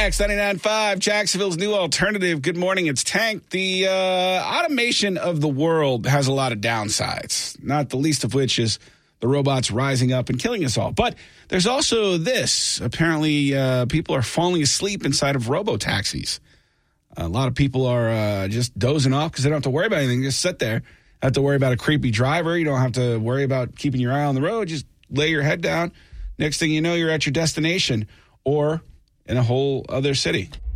X99.5, Jacksonville's new alternative. Good morning, it's Tank. The automation of the world has a lot of downsides, not the least of which is the robots rising up and killing us all. But there's also this. Apparently, people are falling asleep inside of robo-taxis. A lot of people are just dozing off because they don't have to worry about anything. Just sit there. Have to worry about a creepy driver. You don't have to worry about keeping your eye on the road. Just lay your head down. Next thing you know, you're at your destination or in a whole other city.